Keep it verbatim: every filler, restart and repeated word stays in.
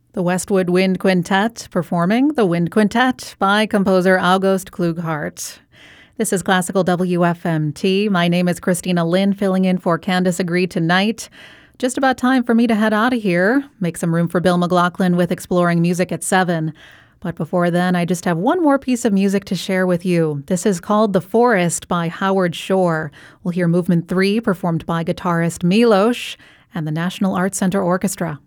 The Westwood Wind Quintet performing The Wind Quintet by composer August Klughardt. This is Classical W F M T. My name is Christina Lynn, filling in for Candace Agree tonight. Just about time for me to head out of here. Make some room for Bill McLaughlin with Exploring Music at seven. But before then, I just have one more piece of music to share with you. This is called The Forest by Howard Shore. We'll hear Movement three performed by guitarist Milos and the National Arts Center Orchestra.